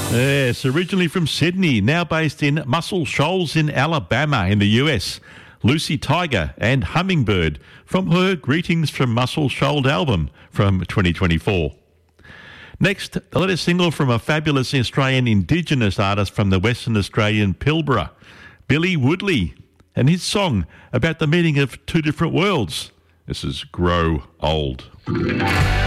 Yes, originally from Sydney, now based in Muscle Shoals in Alabama in the US. Lucy Tiger and Hummingbird from her Greetings from Muscle Shoals album from 2024. Next, the latest single from a fabulous Australian Indigenous artist from the Western Australian Pilbara, Billy Woodley, and his song about the meaning of two different worlds. This is Grow Old.